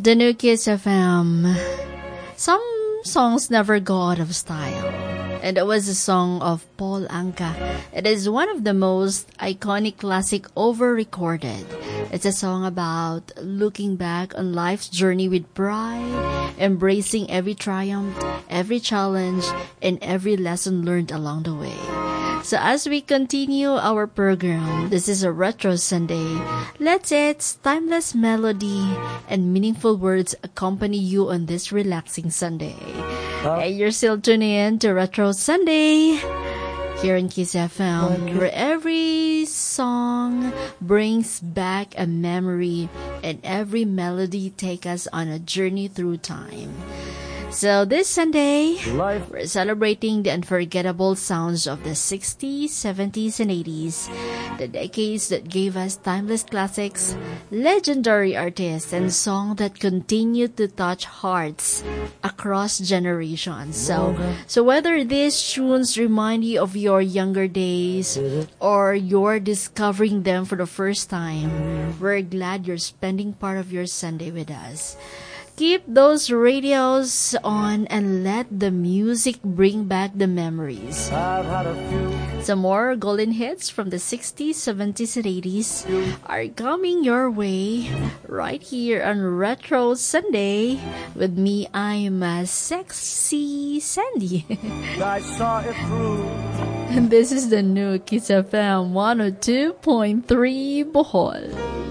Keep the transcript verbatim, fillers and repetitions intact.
The new Kiss F M. Some songs never go out of style. And it was a song of Paul Anka. It is one of the most iconic classic over-recorded. It's a song about looking back on life's journey with pride, embracing every triumph, every challenge, and every lesson learned along the way. So as we continue our program, this is a Retro Sunday. Let its timeless melody and meaningful words accompany you on this relaxing Sunday. Hey, you're still tuning in to Retro Sunday here in Kiss F M, where every song brings back a memory and every melody takes us on a journey through time. So this Sunday, we're celebrating the unforgettable sounds of the sixties, seventies, and eighties, the decades that gave us timeless classics, legendary artists, and songs that continue to touch hearts across generations. So, so whether these tunes remind you of your younger days or you're discovering them for the first time, we're glad you're spending part of your Sunday with us. Keep those radios on and let the music bring back the memories. Some more golden hits from the sixties, seventies, and eighties are coming your way right here on Retro Sunday. With me, I'm a sexy Sandy. I saw it through. And this is the new Kiss F M one oh two point three Bohol.